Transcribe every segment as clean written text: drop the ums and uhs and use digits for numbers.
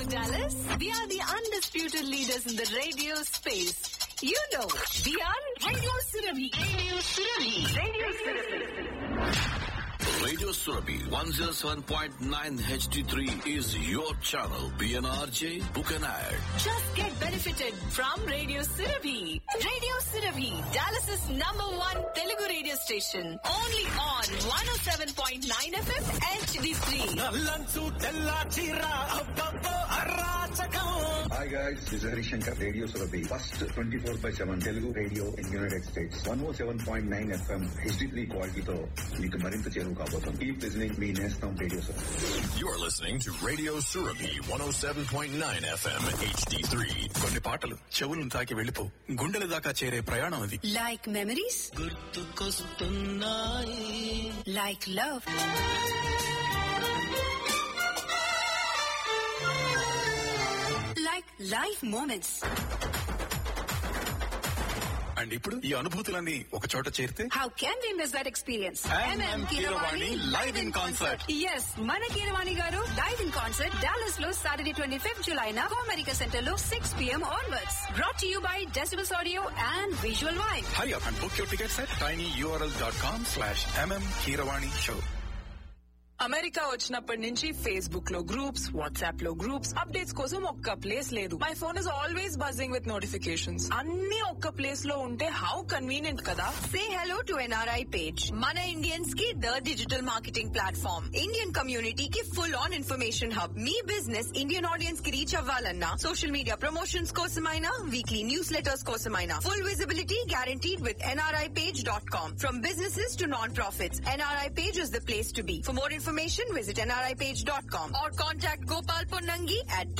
Dallas, we are the undisputed leaders in the radio space. You know, we are Radio Surabhi. Radio Surabhi. Radio Surabhi. Radio Surabhi 107.9 HD3 is your channel. PNRJ, book an ad. Just get benefited from Radio Surabhi. Radio Surabhi, Dallas's #1 Telugu radio station. Only on 107.9 FM HD3. Hi guys, this is Harishankar, Radio Surabhi. First 24/7 Telugu radio in United States. 107.9 FM HD3 quality తో మీకు మరింత చేరువ కాబోతుంది. Keep listening, మీ నేస్తం Radio Surabhi. You're listening to Radio Surabhi 107.9 FM HD3. కొన్ని పాటలు చెవులను తాకి వెళ్ళిపో గుండెల దాకా చేరే ప్రయాణం అది. Like memories, like love, like life moments. And ఇప్పుడు ఈ అనుభూతులన్నీ ఒక చోట చేరితే How can we miss that experience? MM Keeravani live in concert. Yes, మన కీరవాణి గారు live in concert Dallas లో Saturday 25th July na America Center లో 6 p.m. onwards. Brought to you by Decibels Audio and Visual Vibe. Hurry up and book your tickets at tinyurl.com/MM Keeravani show. America వచ్చినప్పటి నుంచి Facebook లో groups, WhatsApp లో groups, updates కోసం ఒక్క place లేదు. My phone is always buzzing with notifications. అన్ని ఒక్క place లో ఉంటే హౌ కన్వీనియంట్ కదా. Say hello to NRI page. Mana Indians की the digital marketing platform. Indian community की full on information hub. Me business Indian audience की reach అవ్వాలన్నా social media promotions కోసమైనా, weekly newsletters కోసమైనా, full visibility guaranteed with nripage.com. From businesses to non-profits, NRI page is the place to be. For more information, visit nripage.com or contact Gopal Ponnangi at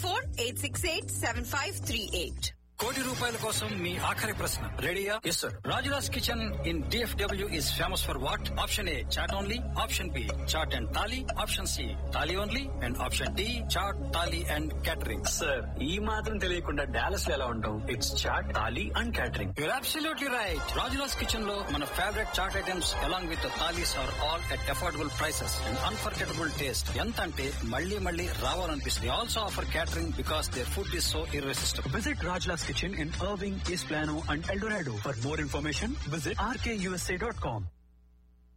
214-868-7538. ₹1 కోటి కోసం మీ ఆఖరి ప్రశ్న రెడీయా? Yes sir. Rajula's kitchen in DFW is famous for what? Option A chat only, option B chat and thali, option C thali only, and option D chat thali and catering. Sir, ఈ మాత్రం తెలియకుండా Dallas లో ఎలా ఉంటాం? It's chat, thali and catering. Your absolutely right. Rajula's kitchen లో మన favourite chat items along with thalis are all at affordable prices and unforgettable taste. ఎంత అంటే మళ్ళీ మళ్ళీ రావాలనిపిస్తుంది. Also offer catering because their food is so irresistible. Visit Rajla's Kitchen in Irving, East Plano and El Dorado. For more information, visit rkusa.com.